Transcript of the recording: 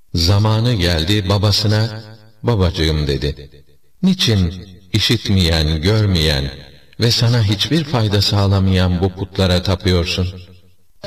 Zamanı geldi babasına, babacığım dedi. Niçin işitmeyen, görmeyen ve sana hiçbir fayda sağlamayan bu putlara tapıyorsun?